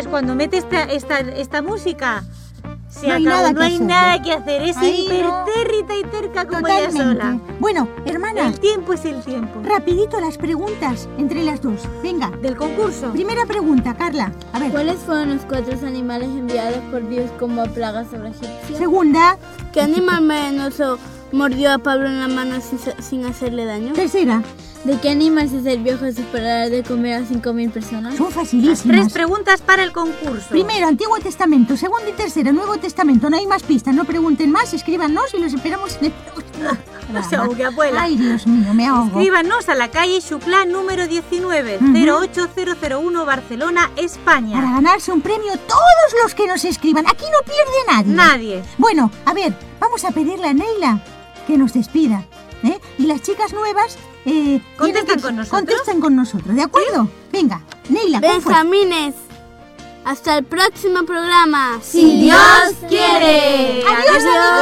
Entonces cuando mete esta música, se No hay acabó, nada no que hay hacer. nada que hacer. Es Ahí no. impertérrita y terca como ella Totalmente. sola. Bueno, hermana, El tiempo es el tiempo. rapidito las preguntas entre las dos. Venga, Del concurso. primera pregunta, Carla. A ver. ¿Cuáles fueron los 4 animales enviados por Dios como plagas sobre Egipcio? Segunda, ¿Qué animal venenoso mordió a Pablo en la mano sin hacerle daño? tercera. ¿De qué animal se sirvió Jesús para dar de comer a 5.000 personas? Son 3 facilísimas. preguntas para el concurso. Primero, Antiguo Testamento. Segundo y tercero, Nuevo Testamento. No hay más pistas. No pregunten más. Escríbanos y los esperamos en el próximo No se ahogue, abuela. Ay, Dios mío, me ahogo. Escríbanos a la calle Xuclá número 19, Ujú. 08001, Barcelona, España. Para ganarse un premio todos los que nos escriban. Aquí no pierde nadie. Nadie. Bueno, a ver, vamos a pedirle a Neila que nos despida. Y las chicas nuevas Contestan con nosotros. Contestan con nosotros, ¿de acuerdo? Venga, Neila, ¿cómo fue? Benjamines, hasta el próximo programa. Si Dios quiere. Adiós, amigos.